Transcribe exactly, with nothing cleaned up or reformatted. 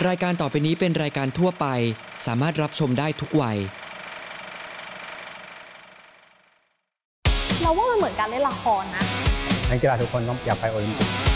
รายการต่อไปนี้เป็นรายการทั่วไปสามารถรับชมได้ทุกวัยเราว่ามันเหมือนการเล่นละครนะนักกีฬาทุกคนต้องอยากไปโอลิมปิก